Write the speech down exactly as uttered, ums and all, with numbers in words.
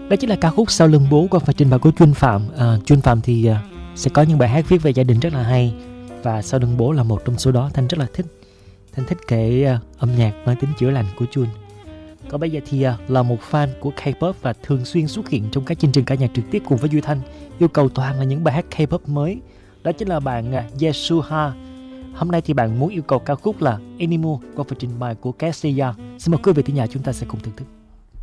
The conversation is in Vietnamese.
Đó chính là ca khúc Sau Lưng Bố qua phần trình bày của Chuyên Phạm. À, Chuyên Phạm thì à, sẽ có những bài hát viết về gia đình rất là hay, và Sau Lưng Bố là một trong số đó. Thanh rất là thích. Thanh thích cái à, âm nhạc mang tính chữa lành của Chuyên. Còn bây giờ thì à, là một fan của K-pop và thường xuyên xuất hiện trong các chương trình ca nhạc trực tiếp cùng với Duy Thanh, yêu cầu toàn là những bài hát K-pop mới. Đó chính là bạn à, Yesuha. Hôm nay thì bạn muốn yêu cầu ca khúc là Animal qua phần trình bày của Cassia. Xin mời quý vị thính giả chúng ta sẽ cùng thưởng thức.